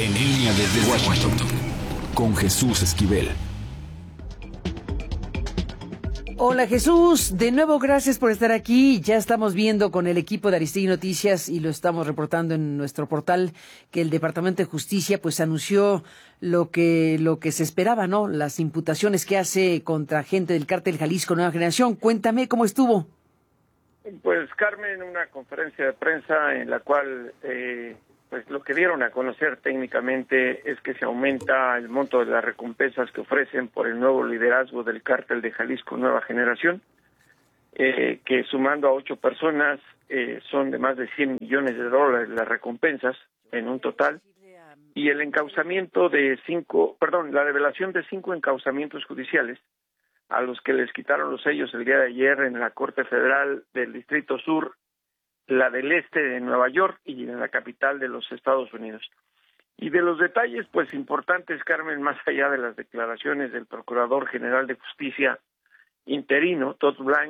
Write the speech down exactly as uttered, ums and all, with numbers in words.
En línea desde Washington, con Jesús Esquivel. Hola Jesús, de nuevo gracias por estar aquí. Ya estamos viendo con el equipo de Aristegui Noticias y lo estamos reportando en nuestro portal que el Departamento de Justicia pues anunció lo que lo que se esperaba, ¿no? Las imputaciones que hace contra gente del Cártel Jalisco Nueva Generación. Cuéntame cómo estuvo. Pues Carmen, una conferencia de prensa en la cual eh, pues lo que dieron a conocer técnicamente es que se aumenta el monto de las recompensas que ofrecen por el nuevo liderazgo del Cártel de Jalisco Nueva Generación, eh, que sumando a ocho personas eh, son de más de cien millones de dólares las recompensas en un total, y el encauzamiento de cinco, perdón, la revelación de cinco encauzamientos judiciales a los que les quitaron los sellos el día de ayer en la Corte Federal del Distrito Sur, la del Este de Nueva York y en la capital de los Estados Unidos. Y de los detalles, pues importantes, Carmen, más allá de las declaraciones del Procurador General de Justicia interino, Todd Blanche,